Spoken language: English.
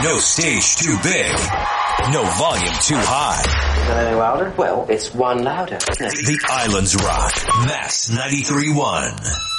No stage too big. No volume too high. Not any louder? Well, it's one louder. The Islands Rock. Mass 93.1.